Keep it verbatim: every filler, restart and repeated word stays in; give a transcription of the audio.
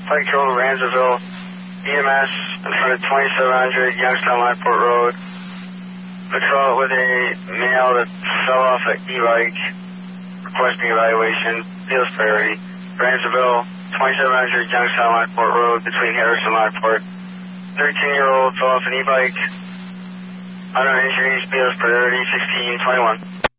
Pike Road, Ramseyville, E M S in front of twenty-seven hundred Youngstown Lockport Road. Patrol with a male that fell off an e-bike, requesting evaluation, feels priority. Ramseyville, twenty-seven hundred Youngstown Lockport Road between Harris and Lockport. thirteen-year-old fell off an e-bike. Unknown injuries, feels priority, sixteen twenty-one.